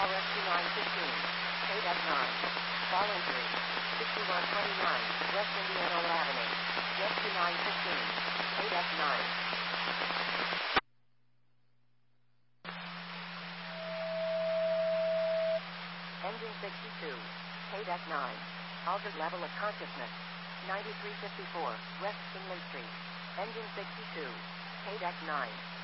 Call Rescue 915. KF9. Fallen 3. 6129. West Indianola Avenue. Rescue 915. KF9. Engine 62. KDEC 9. Altered level of consciousness. 9354. West Inland Street. Engine 62. KDEC 9.